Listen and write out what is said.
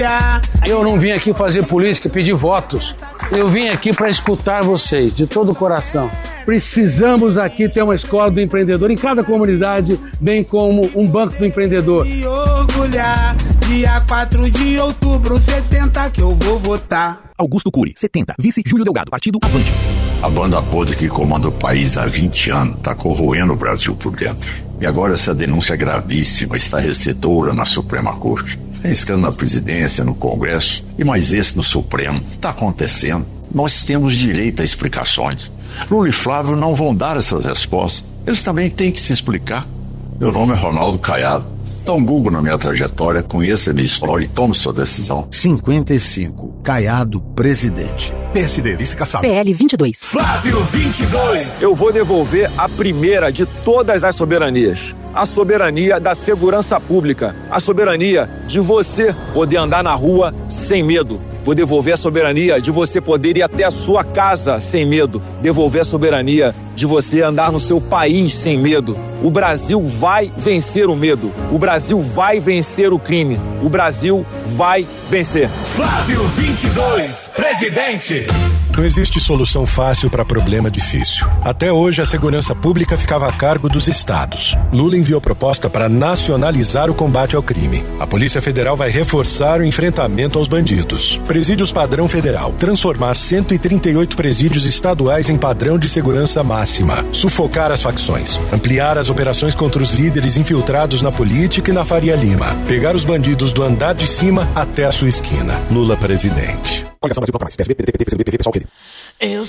Eu não vim aqui fazer política, pedir votos. Eu vim aqui para escutar vocês, de todo o coração. Precisamos aqui ter uma escola do empreendedor em cada comunidade, bem como um banco do empreendedor. E orgulhar, dia 4 de outubro, 70 que eu vou votar. Augusto Cury, 70. Vice Júlio Delgado, Partido Avante. A banda podre que comanda o país há 20 anos está corroendo o Brasil por dentro. E agora essa denúncia gravíssima está recebedora na Suprema Corte. Tem escândalo na presidência, no Congresso e mais esse no Supremo. Está acontecendo. Nós temos direito a explicações. Lula e Flávio não vão dar essas respostas. Eles também têm que se explicar. Meu nome é Ronaldo Caiado. Dá um Google na minha trajetória, conheça a minha história e tome sua decisão. 55. Caiado, presidente. PSD, vice Kassab. PL 22. Flávio 22. Eu vou devolver a primeira de todas as soberanias. A soberania da segurança pública. A soberania de você poder andar na rua sem medo. Vou devolver a soberania de você poder ir até a sua casa sem medo. Devolver a soberania de você andar no seu país sem medo. O Brasil vai vencer o medo. O Brasil vai vencer o crime. O Brasil vai vencer. Flávio 22, presidente. Não existe solução fácil para problema difícil. Até hoje, a segurança pública ficava a cargo dos estados. Lula enviou proposta para nacionalizar o combate ao crime. A Polícia Federal vai reforçar o enfrentamento aos bandidos. Presídios padrão federal. Transformar 138 presídios estaduais em padrão de segurança máxima. Sufocar as facções. Ampliar as operações contra os líderes infiltrados na política e na Faria Lima. Pegar os bandidos do andar de cima até a sua esquina. Lula presidente. Coligação Brasil Contra Mais. PSB, PDT, PCdoB, PV, PSOL, Rede. Eu